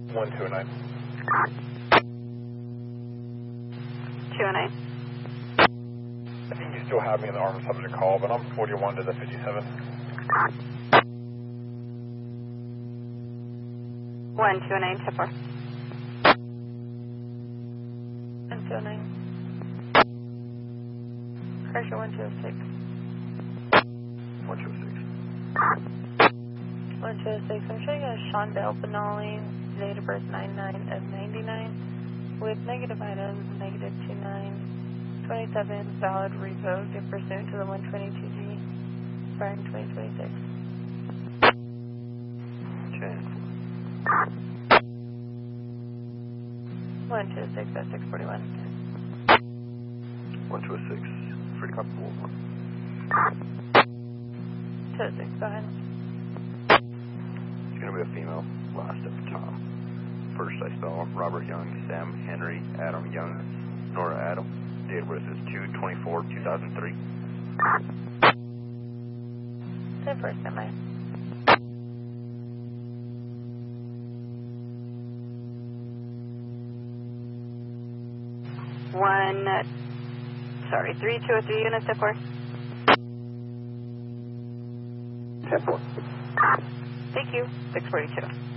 129. 209. I think you still have me in the armed subject call, but I'm 41 to the 57. 129, tip 4. 129. Pressure 126. 126. 126. I'm showing a Shondell Benali, date of birth 99 of 99, with negative items, negative 29, 27, valid revoked and pursuant to the 122G, expiring 2026. 126 at 641. 126. Pretty comfortable. 206, go ahead. It's going to be a female, last at the top. First I saw Robert Young, Sam Henry, Adam Young, Nora Adam. Date of birth is 2/24/2003. 10-4, standby. Sorry, 3203 units, tip 4. 10-4. Thank you, 642.